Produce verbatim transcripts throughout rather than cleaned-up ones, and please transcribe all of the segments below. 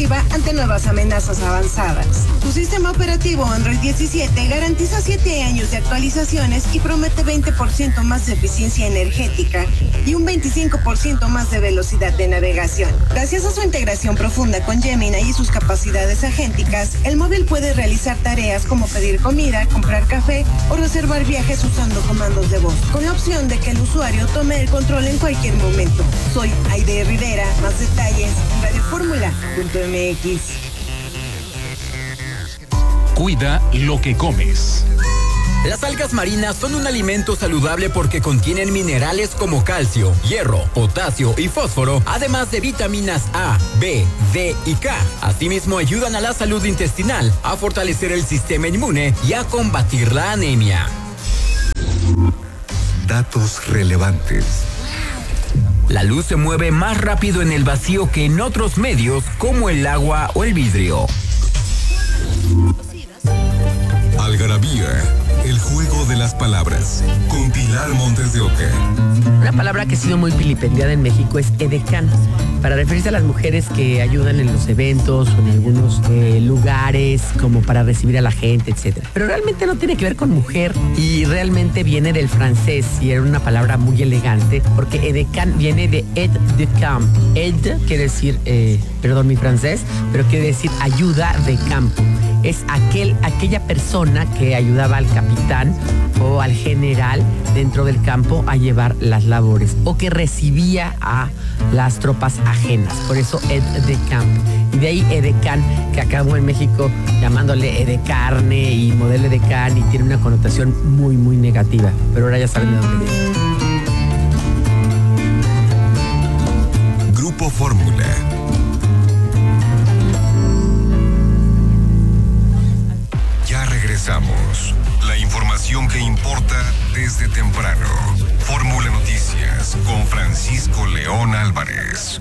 proactiva ante nuevas amenazas avanzadas. Su sistema operativo Android diecisiete garantiza siete años de actualizaciones y promete veinte por ciento más de eficiencia energética y un veinticinco por ciento más de velocidad de navegación. Gracias a su integración profunda con Gemini y sus capacidades agénticas, el móvil puede realizar tareas como pedir comida, comprar café o reservar viajes usando comandos de voz, con la opción de que el usuario tome el control en cualquier momento. Soy Aide Rivera, más detalles en radio fórmula punto m x. Cuida lo que comes. Las algas marinas son un alimento saludable porque contienen minerales como calcio, hierro, potasio y fósforo, además de vitaminas A, B, D y K. Asimismo, ayudan a la salud intestinal, a fortalecer el sistema inmune y a combatir la anemia. Datos relevantes. La luz se mueve más rápido en el vacío que en otros medios como el agua o el vidrio. Algarabía, el juego de las palabras, con Pilar Montes de Oca. Una palabra que ha sido muy vilipendiada en México es edecán, para referirse a las mujeres que ayudan en los eventos o en algunos eh, lugares, como para recibir a la gente, etcétera. Pero realmente no tiene que ver con mujer y realmente viene del francés y era una palabra muy elegante, porque edecán viene de aide de camp. Aide quiere decir, eh, perdón mi francés, pero quiere decir ayuda de campo. Es aquel, aquella persona que ayudaba al capitán o al general dentro del campo a llevar las labores o que recibía a las tropas ajenas. Por eso aide de camp. Y de ahí edecán, que acabó en México llamándole edecarne y modelo edecán y tiene una connotación muy, muy negativa. Pero ahora ya saben de dónde viene. Grupo Fórmula. Ya regresamos. La información que importa desde temprano. Fórmula Noticias con Francisco León Álvarez.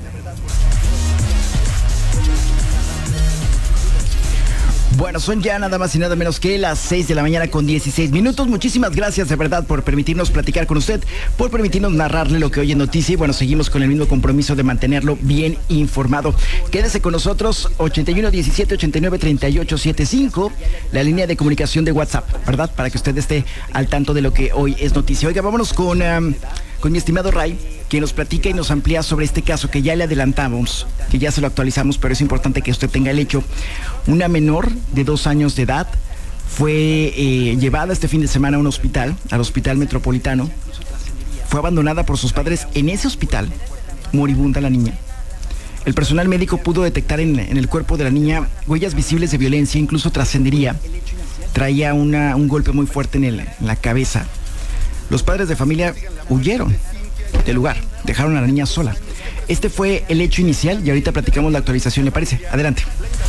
Bueno, son ya nada más y nada menos que las seis de la mañana con dieciséis minutos. Muchísimas gracias de verdad por permitirnos platicar con usted, por permitirnos narrarle lo que hoy es noticia. Y bueno, seguimos con el mismo compromiso de mantenerlo bien informado. Quédese con nosotros, ochenta y uno diecisiete ochenta y nueve treinta y ocho setenta y cinco, la línea de comunicación de WhatsApp, ¿verdad? Para que usted esté al tanto de lo que hoy es noticia. Oiga, vámonos con, um, con mi estimado Ray, quien nos platica y nos amplía sobre este caso que ya le adelantamos, que ya se lo actualizamos, pero es importante que usted tenga el hecho. Una menor de dos años de edad fue eh, llevada este fin de semana a un hospital, al Hospital Metropolitano. Fue abandonada por sus padres en ese hospital, moribunda la niña. El personal médico pudo detectar en, en el cuerpo de la niña huellas visibles de violencia, incluso trascendería. Traía una, un golpe muy fuerte en, el, en la cabeza. Los padres de familia huyeron del lugar, dejaron a la niña sola. Este fue el hecho inicial y ahorita platicamos la actualización, ¿le parece? Adelante.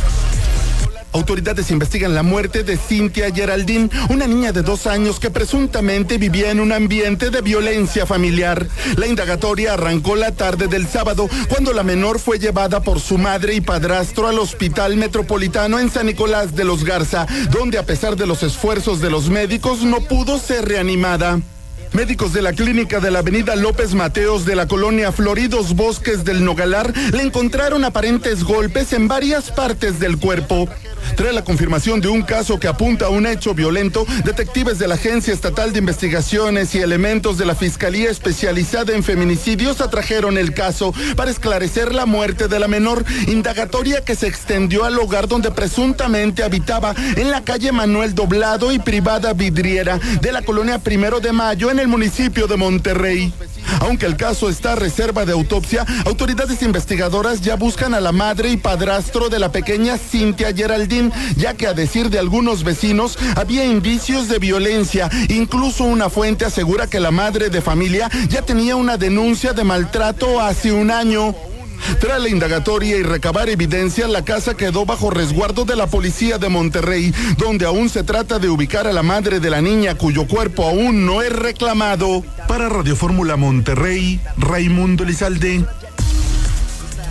Autoridades investigan la muerte de Cynthia Geraldine, una niña de dos años que presuntamente vivía en un ambiente de violencia familiar. La indagatoria arrancó la tarde del sábado, cuando la menor fue llevada por su madre y padrastro al Hospital Metropolitano en San Nicolás de los Garza, donde a pesar de los esfuerzos de los médicos no pudo ser reanimada. Médicos de la clínica de la avenida López Mateos de la colonia Floridos Bosques del Nogalar le encontraron aparentes golpes en varias partes del cuerpo. Tras la confirmación de un caso que apunta a un hecho violento, detectives de la Agencia Estatal de Investigaciones y elementos de la Fiscalía Especializada en Feminicidios atrajeron el caso para esclarecer la muerte de la menor, indagatoria que se extendió al hogar donde presuntamente habitaba en la calle Manuel Doblado y Privada Vidriera de la colonia Primero de Mayo en el municipio de Monterrey. Aunque el caso está a reserva de autopsia, autoridades investigadoras ya buscan a la madre y padrastro de la pequeña Cynthia Geraldine, ya que a decir de algunos vecinos había indicios de violencia. Incluso una fuente asegura que la madre de familia ya tenía una denuncia de maltrato hace un año. Tras la indagatoria y recabar evidencia, la casa quedó bajo resguardo de la policía de Monterrey, donde aún se trata de ubicar a la madre de la niña, cuyo cuerpo aún no es reclamado. Para Radio Fórmula Monterrey, Raimundo Elizalde.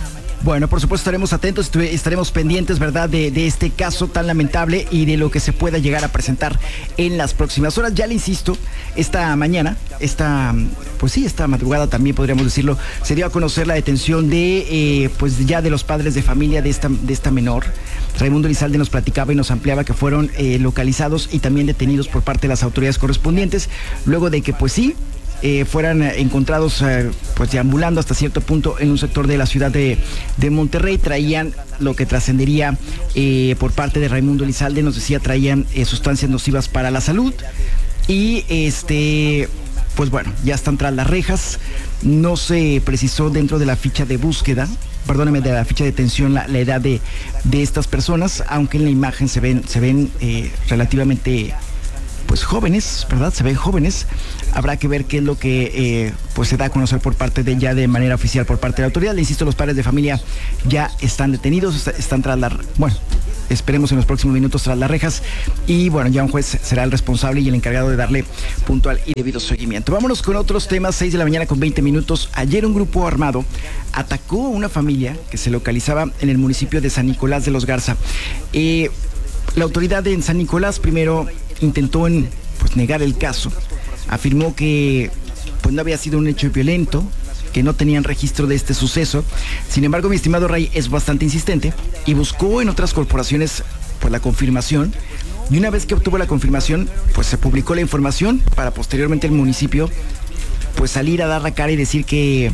Bueno, por supuesto estaremos atentos, estaremos pendientes, ¿verdad?, de, de este caso tan lamentable y de lo que se pueda llegar a presentar en las próximas horas. Ya le insisto, esta mañana, esta, pues sí, esta madrugada también podríamos decirlo, se dio a conocer la detención de, eh, pues ya de los padres de familia de esta, de esta menor. Raimundo Elizalde nos platicaba y nos ampliaba que fueron eh, localizados y también detenidos por parte de las autoridades correspondientes, luego de que, pues sí, Eh, fueran eh, encontrados eh, pues deambulando hasta cierto punto en un sector de la ciudad de, de Monterrey. Traían lo que trascendería eh, por parte de Raimundo Elizalde, nos decía, traían eh, sustancias nocivas para la salud y este pues bueno, ya están tras las rejas. No se precisó dentro de la ficha de búsqueda, perdóneme, de la ficha de detención la, la edad de, de estas personas, aunque en la imagen se ven, se ven eh, relativamente pues jóvenes, ¿verdad? Se ven jóvenes. Habrá que ver qué es lo que eh, pues se da a conocer por parte de ya de manera oficial por parte de la autoridad. Le insisto, los padres de familia ya están detenidos, están tras la, bueno, esperemos en los próximos minutos tras las rejas y bueno, ya un juez será el responsable y el encargado de darle puntual y debido seguimiento. Vámonos con otros temas. Seis de la mañana con veinte minutos. Ayer un grupo armado atacó a una familia que se localizaba en el municipio de San Nicolás de los Garza. Eh, la autoridad en San Nicolás primero intentó en, pues, negar el caso. Afirmó que pues no había sido un hecho violento, que no tenían registro de este suceso. Sin embargo, mi estimado Ray es bastante insistente y buscó en otras corporaciones pues la confirmación, y una vez que obtuvo la confirmación, pues se publicó la información para posteriormente el municipio pues salir a dar la cara y decir que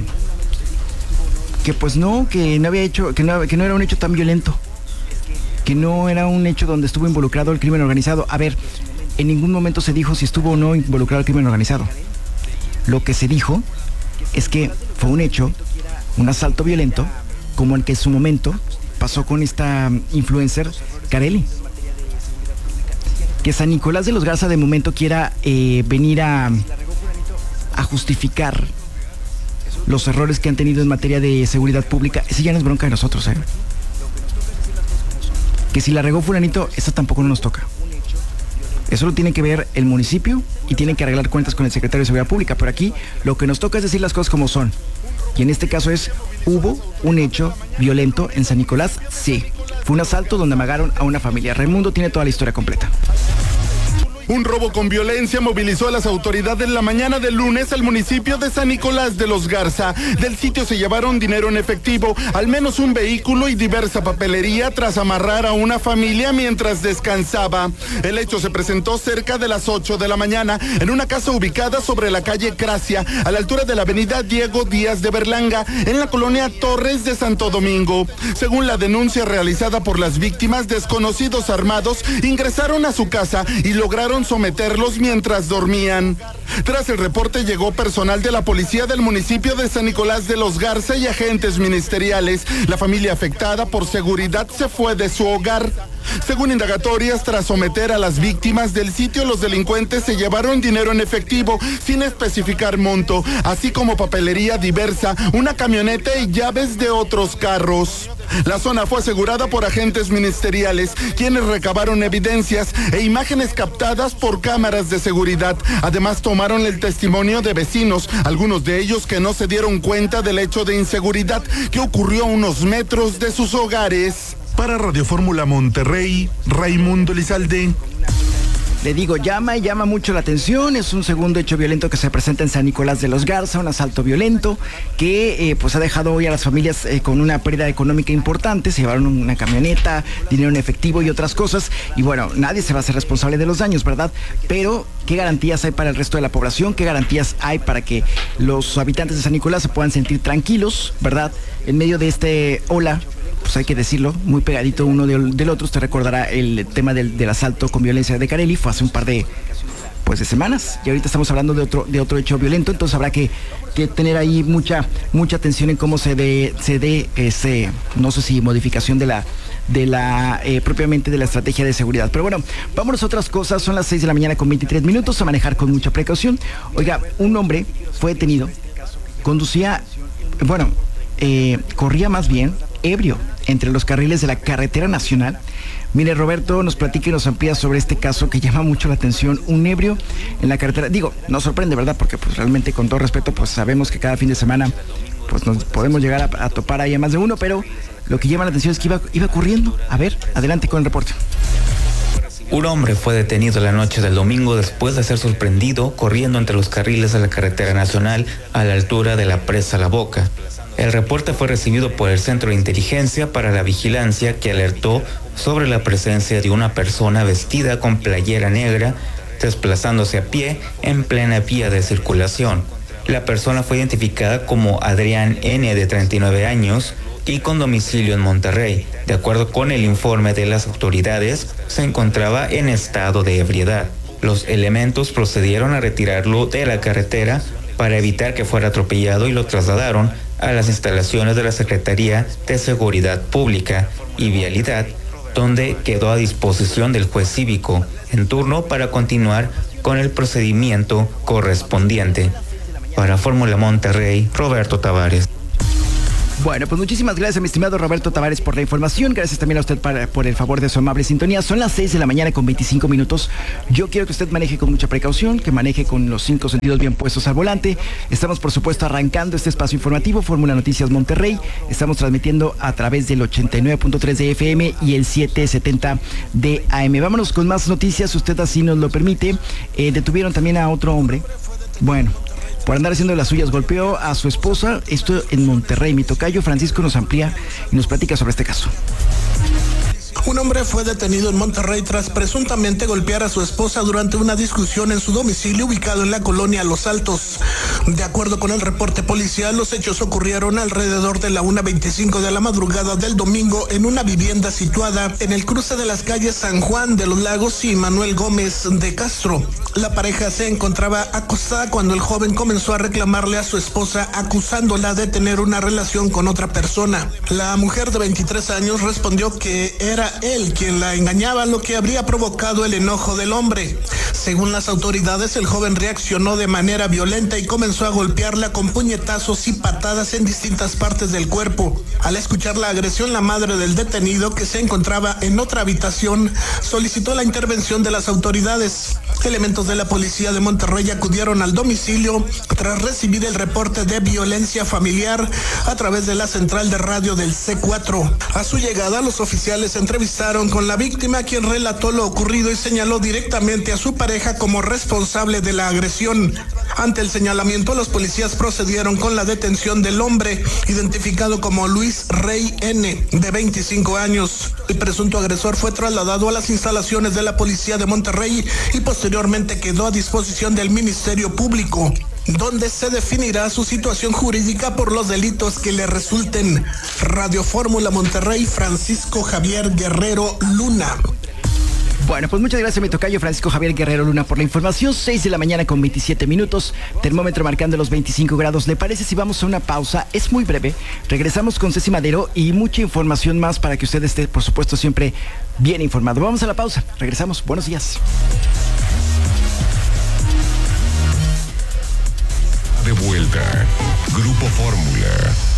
que pues no, que no había hecho, que no, que no era un hecho tan violento, que no era un hecho donde estuvo involucrado el crimen organizado. A ver, en ningún momento se dijo si estuvo o no involucrado el crimen organizado. Lo que se dijo es que fue un hecho, un asalto violento, como el que en su momento pasó con esta influencer Carelli. Que San Nicolás de los Garza de momento quiera eh, venir a, a justificar los errores que han tenido en materia de seguridad pública, ese ya no es bronca de nosotros, ¿eh? Que si la regó fulanito, esa tampoco no nos toca. Eso lo tiene que ver el municipio y tienen que arreglar cuentas con el secretario de Seguridad Pública. Pero aquí lo que nos toca es decir las cosas como son. Y en este caso es, ¿hubo un hecho violento en San Nicolás? Sí. Fue un asalto donde amagaron a una familia. Raimundo tiene toda la historia completa. Un robo con violencia movilizó a las autoridades la mañana del lunes al municipio de San Nicolás de los Garza. Del sitio se llevaron dinero en efectivo, al menos un vehículo y diversa papelería tras amarrar a una familia mientras descansaba. El hecho se presentó cerca de las ocho de la mañana en una casa ubicada sobre la calle Cracia, a la altura de la avenida Diego Díaz de Berlanga, en la colonia Torres de Santo Domingo. Según la denuncia realizada por las víctimas, desconocidos armados ingresaron a su casa y lograron someterlos mientras dormían. Tras el reporte llegó personal de la policía del municipio de San Nicolás de los Garza y agentes ministeriales. La familia afectada por seguridad se fue de su hogar. Según indagatorias, tras someter a las víctimas del sitio, los delincuentes se llevaron dinero en efectivo sin especificar monto, así como papelería diversa, una camioneta y llaves de otros carros. La zona fue asegurada por agentes ministeriales, quienes recabaron evidencias e imágenes captadas por cámaras de seguridad. Además, tomaron el testimonio de vecinos, algunos de ellos que no se dieron cuenta del hecho de inseguridad que ocurrió a unos metros de sus hogares. Para Radio Fórmula Monterrey, Raimundo Elizalde. Le digo, llama y llama mucho la atención. Es un segundo hecho violento que se presenta en San Nicolás de los Garza, un asalto violento que eh, pues ha dejado hoy a las familias eh, con una pérdida económica importante. Se llevaron una camioneta, dinero en efectivo y otras cosas. Y bueno, nadie se va a hacer responsable de los daños, ¿verdad? Pero, ¿qué garantías hay para el resto de la población? ¿Qué garantías hay para que los habitantes de San Nicolás se puedan sentir tranquilos, ¿verdad? En medio de este ola, pues hay que decirlo, muy pegadito uno del, del otro. Usted recordará el tema del, del asalto con violencia de Carelli, fue hace un par de pues de semanas, y ahorita estamos hablando de otro de otro hecho violento. Entonces habrá que, que tener ahí mucha mucha atención en cómo se dé se dé ese, no sé si modificación de la de la eh, propiamente de la estrategia de seguridad. Pero bueno, vámonos a otras cosas. Son las seis de la mañana con veintitrés minutos, a manejar con mucha precaución. Oiga, un hombre fue detenido, conducía, bueno, eh, corría más bien ebrio entre los carriles de la carretera nacional. Mire, Roberto nos platica y nos amplía sobre este caso que llama mucho la atención. Un ebrio en la carretera, digo, nos sorprende, ¿verdad? Porque pues realmente, con todo respeto, pues sabemos que cada fin de semana pues nos podemos llegar a, a topar ahí a más de uno, pero lo que llama la atención es que iba, iba corriendo. A ver, adelante con el reporte. Un hombre fue detenido la noche del domingo después de ser sorprendido corriendo entre los carriles de la carretera nacional a la altura de la presa La Boca. El reporte fue recibido por el Centro de Inteligencia para la Vigilancia, que alertó sobre la presencia de una persona vestida con playera negra desplazándose a pie en plena vía de circulación. La persona fue identificada como Adrián N., de treinta y nueve años, y con domicilio en Monterrey. De acuerdo con el informe de las autoridades, se encontraba en estado de ebriedad. Los elementos procedieron a retirarlo de la carretera para evitar que fuera atropellado y lo trasladaron a las instalaciones de la Secretaría de Seguridad Pública y Vialidad, donde quedó a disposición del juez cívico en turno para continuar con el procedimiento correspondiente. Para Fórmula Monterrey, Roberto Tavares. Bueno, pues muchísimas gracias, mi estimado Roberto Tavares, por la información. Gracias también a usted para, por el favor de su amable sintonía. Son las seis de la mañana con veinticinco minutos. Yo quiero que usted maneje con mucha precaución, que maneje con los cinco sentidos bien puestos al volante. Estamos, por supuesto, arrancando este espacio informativo, Fórmula Noticias Monterrey. Estamos transmitiendo a través del ochenta y nueve punto tres de F M y el setecientos setenta de A M. Vámonos con más noticias, usted así nos lo permite. Eh, detuvieron también a otro hombre. Bueno, por andar haciendo las suyas, golpeó a su esposa, esto en Monterrey. Mi tocayo Francisco nos amplía y nos platica sobre este caso. Un hombre fue detenido en Monterrey tras presuntamente golpear a su esposa durante una discusión en su domicilio ubicado en la colonia Los Altos. De acuerdo con el reporte policial, los hechos ocurrieron alrededor de la una veinticinco de la madrugada del domingo en una vivienda situada en el cruce de las calles San Juan de los Lagos y Manuel Gómez de Castro. La pareja se encontraba acostada cuando el joven comenzó a reclamarle a su esposa, acusándola de tener una relación con otra persona. La mujer de veintitrés años respondió que era él quien la engañaba, lo que habría provocado el enojo del hombre. Según las autoridades, el joven reaccionó de manera violenta y comenzó a golpearla con puñetazos y patadas en distintas partes del cuerpo. Al escuchar la agresión, la madre del detenido, que se encontraba en otra habitación, solicitó la intervención de las autoridades. Elementos de la policía de Monterrey acudieron al domicilio tras recibir el reporte de violencia familiar a través de la central de radio del C cuatro. A su llegada, los oficiales entrevistaron con la víctima, quien relató lo ocurrido y señaló directamente a su pareja como responsable de la agresión. Ante el señalamiento, los policías procedieron con la detención del hombre, identificado como Luis Rey N., de veinticinco años. El presunto agresor fue trasladado a las instalaciones de la policía de Monterrey y posteriormente quedó a disposición del Ministerio Público, donde se definirá su situación jurídica por los delitos que le resulten. Radio Fórmula Monterrey, Francisco Javier Guerrero Luna. Bueno, pues muchas gracias, mi tocayo Francisco Javier Guerrero Luna, por la información. seis de la mañana con veintisiete minutos, termómetro marcando los veinticinco grados. ¿Le parece si vamos a una pausa? Es muy breve. Regresamos con Ceci Madero y mucha información más para que usted esté, por supuesto, siempre bien informado. Vamos a la pausa. Regresamos. Buenos días. De vuelta. Grupo Fórmula.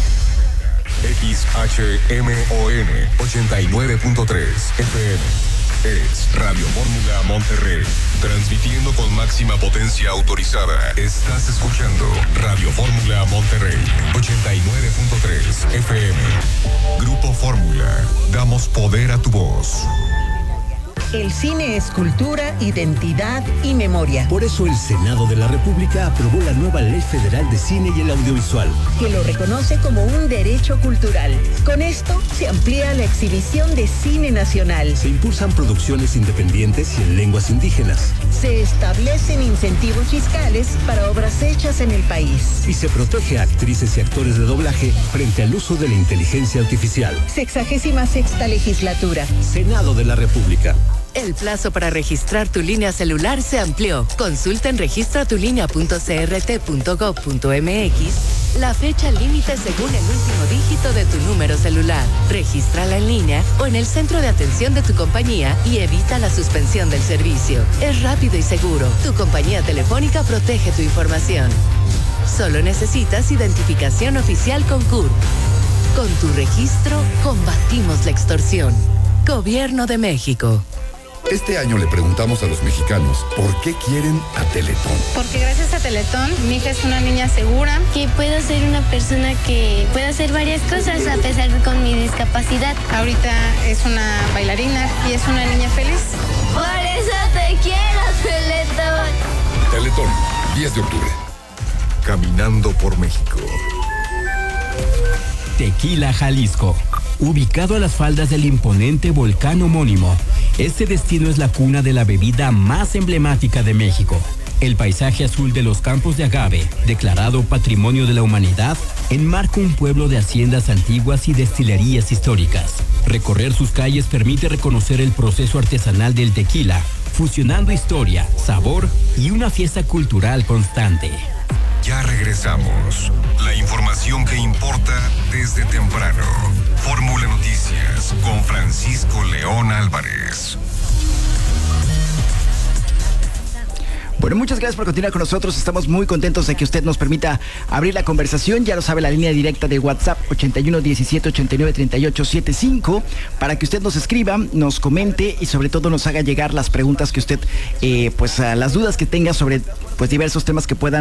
X H M O N ochenta y nueve punto tres F M. Es Radio Fórmula Monterrey, transmitiendo con máxima potencia autorizada. Estás escuchando Radio Fórmula Monterrey, ochenta y nueve punto tres F M. Grupo Fórmula, damos poder a tu voz. El cine es cultura, identidad y memoria. Por eso el Senado de la República aprobó la nueva Ley Federal de Cine y el Audiovisual, que lo reconoce como un derecho cultural. Con esto se amplía la exhibición de cine nacional. Se impulsan producciones independientes y en lenguas indígenas. Se establecen incentivos fiscales para obras hechas en el país. Y se protege a actrices y actores de doblaje frente al uso de la inteligencia artificial. Sexagésima sexta legislatura. Senado de la República. El plazo para registrar tu línea celular se amplió. Consulta en registra tu línea punto c r t punto gov punto m x la fecha límite según el último dígito de tu número celular. Regístrala en línea o en el centro de atención de tu compañía y evita la suspensión del servicio. Es rápido y seguro. Tu compañía telefónica protege tu información. Solo necesitas identificación oficial con C U R. Con tu registro, combatimos la extorsión. Gobierno de México. Este año le preguntamos a los mexicanos por qué quieren a Teletón. Porque gracias a Teletón, mi hija es una niña segura. Que puedo ser una persona que pueda hacer varias cosas a pesar de con mi discapacidad. Ahorita es una bailarina y es una niña feliz. Por eso te quiero, Teletón. Teletón, diez de octubre. Caminando por México. Tequila, Jalisco. Ubicado a las faldas del imponente volcán homónimo, este destino es la cuna de la bebida más emblemática de México. El paisaje azul de los campos de agave, declarado Patrimonio de la Humanidad, enmarca un pueblo de haciendas antiguas y destilerías históricas. Recorrer sus calles permite reconocer el proceso artesanal del tequila, fusionando historia, sabor y una fiesta cultural constante. Ya regresamos. La información que importa desde temprano. Fórmula Noticias con Francisco León Álvarez. Bueno, muchas gracias por continuar con nosotros. Estamos muy contentos de que usted nos permita abrir la conversación. Ya lo sabe, la línea directa de WhatsApp ochenta y uno diecisiete ochenta y nueve treinta y ocho setenta y cinco para que usted nos escriba, nos comente y sobre todo nos haga llegar las preguntas que usted, eh, pues las dudas que tenga sobre pues diversos temas que puedan